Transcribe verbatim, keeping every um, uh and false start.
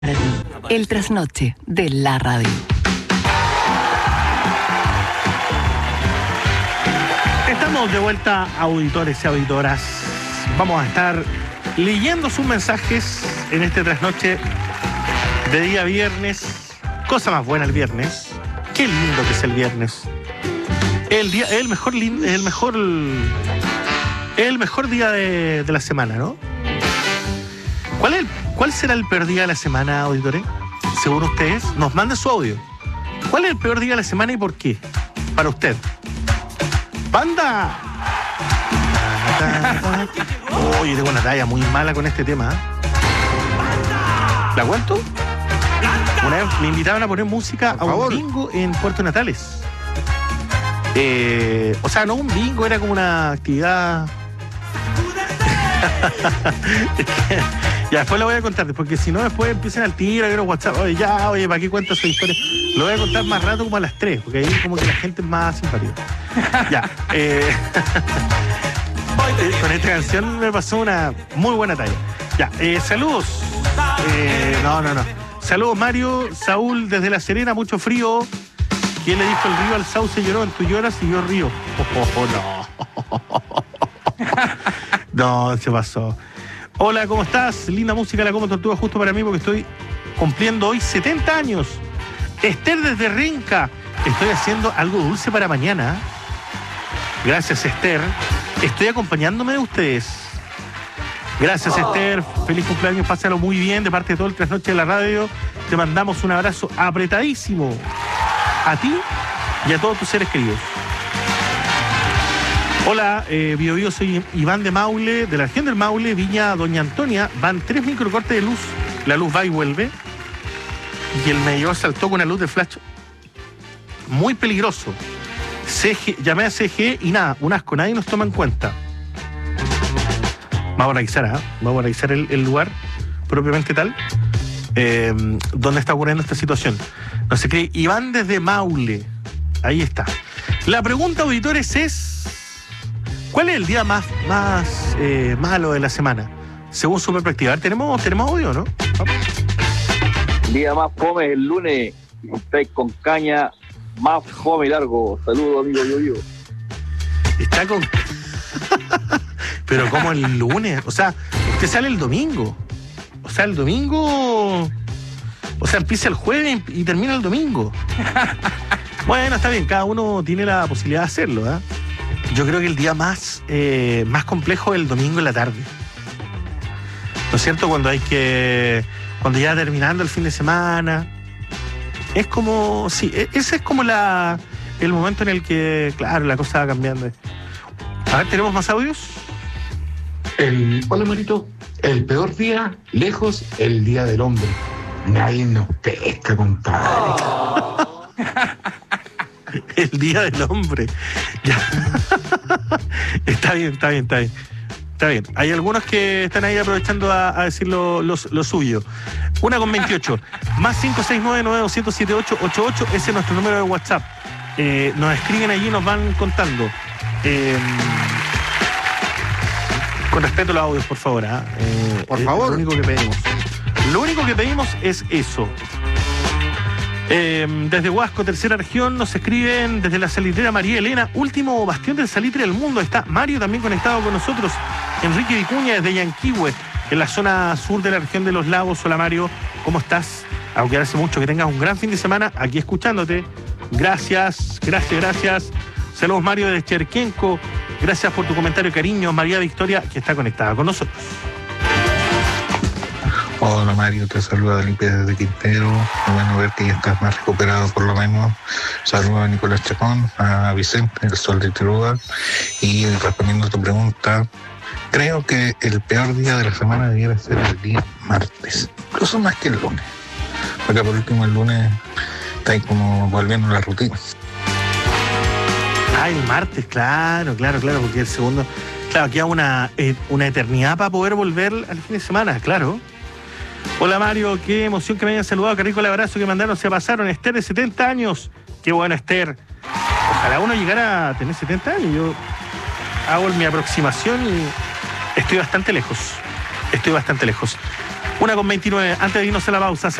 El trasnoche de la radio. Estamos de vuelta, auditores y auditoras. Vamos a estar leyendo sus mensajes en este trasnoche de día viernes. Cosa más buena el viernes. Qué lindo que es el viernes. El día, el mejor, el mejor, el mejor día de, de la semana, ¿no? ¿Cuál, es el, ¿Cuál será el peor día de la semana, auditores? Según ustedes, nos manden su audio. ¿Cuál es el peor día de la semana y por qué? Para usted. ¡Banda! Oye, tengo una talla muy mala con este tema. ¿La cuento? Una vez me invitaban a poner música a un bingo en Puerto Natales. Eh, o sea, no un bingo, era como una actividad. Ya, después lo voy a contar, porque si no, después empiezan al tiro, a ver los WhatsApp. Oye, ya, oye, ¿para qué cuento esa historia? Lo voy a contar más rato, como a las tres, porque ahí como que la gente es más simpática. Ya. Eh, con esta canción me pasó una muy buena talla. Ya, eh, saludos. Eh, no, no, no. Saludos, Mario, Saúl, desde La Serena, mucho frío. ¿Quién le dijo el río al sauce lloró? En tú lloras y yo río. Oh, oh, oh, no. No, se pasó. Hola, ¿cómo estás? Linda música, la como tortuga justo para mí porque estoy cumpliendo hoy setenta años. Esther desde Renca. Estoy haciendo algo dulce para mañana. Gracias, Esther. Estoy acompañándome de ustedes. Gracias, oh. Esther. Feliz cumpleaños, pásalo muy bien. De parte de todo el trasnoche de la radio, te mandamos un abrazo apretadísimo a ti y a todos tus seres queridos. Hola, eh, Bio Bio, soy Iván de Maule, de la región del Maule, Viña Doña Antonia. Van tres microcortes de luz. La luz va y vuelve. Y el medidor saltó con una luz de flash muy peligroso. C G, llamé a C G y nada, un asco, nadie nos toma en cuenta. Vamos a revisar, ¿eh? Vamos a revisar el, el lugar propiamente tal, eh, donde está ocurriendo esta situación. No se cree. Iván desde Maule. Ahí está. La pregunta, auditores, es: ¿cuál es el día más, más eh, malo de la semana? Según su perspectiva. ¿Tenemos, tenemos audio, no? Vamos. El día más fome es el lunes. Si estáis con caña, más fome y largo. Saludos, amigo Bio Bio. Está con... Pero como el lunes. O sea, usted sale el domingo. O sea, el domingo... O sea, empieza el jueves y termina el domingo. Bueno, está bien. Cada uno tiene la posibilidad de hacerlo, ¿eh? Yo creo que el día más, eh, más complejo es el domingo en la tarde. ¿No es cierto? Cuando hay que... Cuando ya terminando el fin de semana. Es como... Sí, ese es como la el momento en el que, claro, la cosa va cambiando. A ver, ¿tenemos más audios? El, hola, Marito. El peor día, lejos, el Día del Hombre. Nadie nos pesca, compadre. Oh. El Día del Hombre. Ya. Está bien, está bien, está bien. Está bien. Hay algunos que están ahí aprovechando a, a decir lo, lo, lo suyo. Una con veintiocho. Más cinco seis nueve nueve dos cero siete siete ocho ocho ocho. Ese es nuestro número de WhatsApp. Eh, nos escriben allí y nos van contando. Eh, con respeto a los audios, por favor. ¿eh? Eh, por favor. Lo único que pedimos. Lo único que pedimos es eso. Eh, desde Huasco, tercera región, nos escriben desde la salitrera María Elena, último bastión del salitre del mundo. Está Mario también conectado con nosotros. Enrique Vicuña desde Yanquihue, en la zona sur de la región de los lagos. Hola, Mario, ¿cómo estás? Aunque hace mucho que tengas un gran fin de semana aquí escuchándote. Gracias, gracias, gracias. Saludos, Mario desde Cherquenco. Gracias por tu comentario y cariño. María Victoria, que está conectada con nosotros. Hola, Mario, te saluda de Limpia desde Quintero. Bueno ver que ya estás más recuperado por lo menos. Saludos a Nicolás Chacón, a Vicente, el Sol de Tiruga. Y respondiendo a tu pregunta, creo que el peor día de la semana debiera ser el día martes, incluso más que el lunes, porque por último el lunes está ahí como volviendo a la rutina. Ah, el martes, claro, claro, claro, porque el segundo... Claro, queda una, eh, una eternidad para poder volver al fin de semana, claro. Hola, Mario, qué emoción que me hayan saludado, qué rico el abrazo que mandaron, se pasaron. Esther de setenta años, qué bueno, Esther. Ojalá uno llegara a tener setenta años. Yo hago mi aproximación y estoy bastante lejos, estoy bastante lejos. Una con veintinueve. Antes de irnos a la pausa,